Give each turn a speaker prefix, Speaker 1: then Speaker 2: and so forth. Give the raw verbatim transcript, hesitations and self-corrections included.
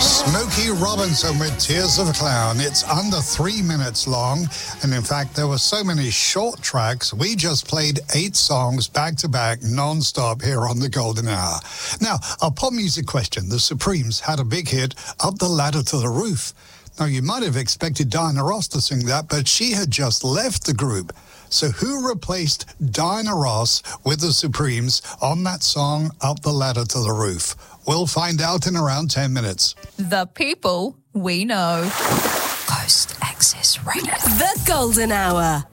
Speaker 1: Smokey Robinson with Tears of a Clown. It's under three minutes long, and in fact, there were so many short tracks, we just played eight songs back-to-back, non-stop here on the Golden Hour. Now, a pop music question. The Supremes had a big hit, Up the Ladder to the Roof. Now, you might have expected Diana Ross to sing that, but she had just left the group. So who replaced Diana Ross with the Supremes on that song, Up the Ladder to the Roof? We'll find out in around ten minutes.
Speaker 2: The people we know. Coast Access Radio.
Speaker 3: The Golden Hour.